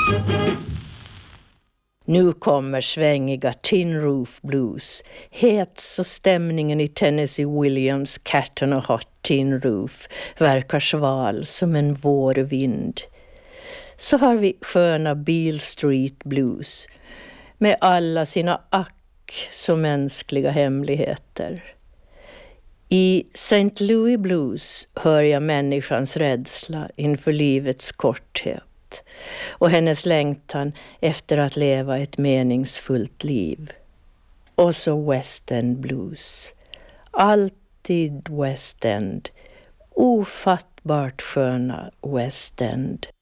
Nu kommer svängiga Tin Roof Blues. Hets och stämningen i Tennessee Williams Cat on a Hot Tin Roof verkar sval som en vårvind. Så har vi sköna Beale Street Blues med alla sina ack så mänskliga hemligheter. I St. Louis Blues hör jag människans rädsla inför livets korthet och hennes längtan efter att leva ett meningsfullt liv. Och så West End Blues. Alltid West End. Ofattbart sköna West End.